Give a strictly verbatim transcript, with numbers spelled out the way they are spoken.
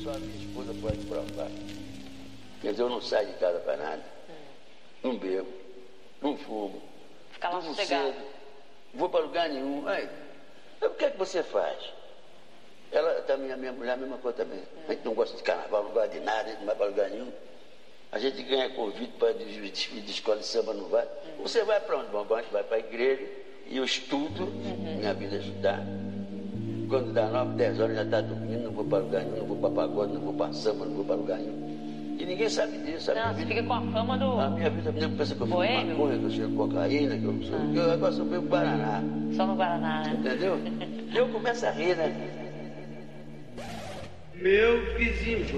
Só a minha esposa pode provar. Quer dizer, eu não saio de casa para nada. Hum. Não bebo, não fumo. Fica lá durmo sossegado. cedo, vou para lugar nenhum. Aí, o que é que você faz? Ela também, a minha mulher, a mesma coisa também. Hum. A gente não gosta de carnaval, não gosta de nada, a gente não vai para lugar nenhum. A gente ganha convite para despedir de escola de samba, não vai. Hum. Você vai para onde? Bom, a gente vai para a igreja e eu estudo, uhum. minha vida é estudar. Quando dá nove, dez horas já está dormindo, não vou para lugar nenhum, não vou para pagode, não vou para samba, não vou para lugar nenhum. E ninguém sabe disso. Não, você fica com a fama do... A minha vida, a menina pensa que eu fumo Boêmio? maconha, que eu cheiro cocaína, que eu sou... Ah. Eu agora só bebo Guaraná. Só no Guaraná, né? Entendeu? E eu começo a rir, né? Meu vizinho